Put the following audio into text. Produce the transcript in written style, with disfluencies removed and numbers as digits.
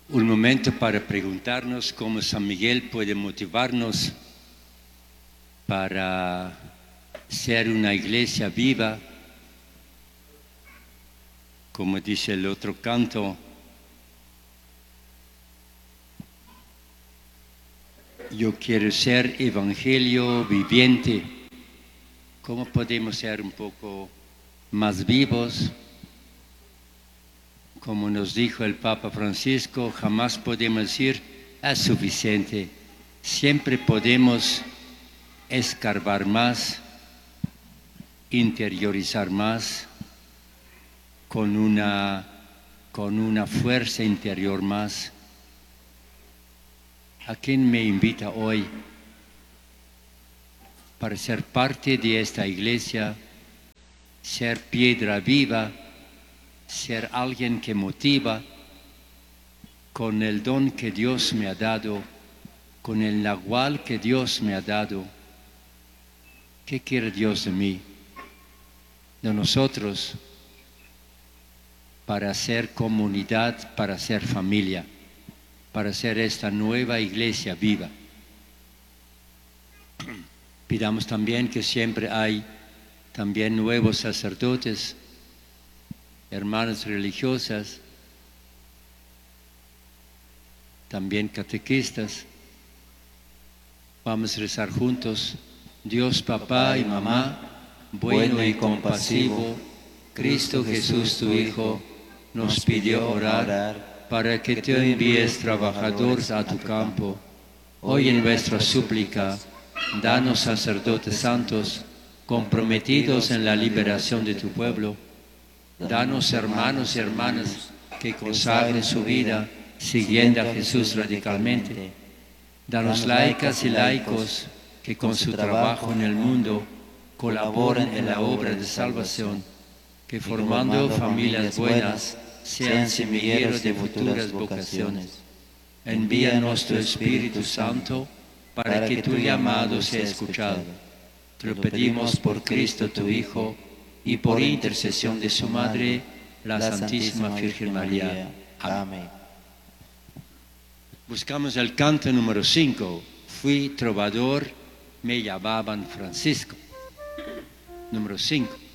un momento para preguntarnos cómo San Miguel puede motivarnos para ser una iglesia viva. Como dice el otro canto, yo quiero ser evangelio viviente. ¿Cómo podemos ser un poco más vivos? Como nos dijo el Papa Francisco, jamás podemos decir es suficiente. Siempre podemos escarbar más, interiorizar más, con una fuerza interior más. ¿A quién me invita hoy para ser parte de esta iglesia, ser piedra viva, ser alguien que motiva con el don que Dios me ha dado, con el nahual que Dios me ha dado? ¿Qué quiere Dios de mí, de nosotros, para ser comunidad, para ser familia, para ser esta nueva iglesia viva? Pidamos también que siempre hay también nuevos sacerdotes, hermanas religiosas, también catequistas. Vamos a rezar juntos. Dios Papá y Mamá, bueno y compasivo, Cristo Jesús tu Hijo, nos pidió orar para que te envíes trabajadores a tu campo. Hoy en nuestra súplica, danos sacerdotes santos, comprometidos en la liberación de tu pueblo. Danos hermanos y hermanas que consagren su vida siguiendo a Jesús radicalmente. Danos laicas y laicos que con su trabajo en el mundo colaboren en la obra de salvación, que formando familias buenas sean semilleros de futuras vocaciones. Envíanos tu Espíritu Santo para que tu llamado sea escuchado. Te lo pedimos por Cristo tu Hijo y por intercesión de su Madre, la Santísima Virgen María. Amén. Buscamos el canto número 5. Fui trovador, me llamaban Francisco. Número 5.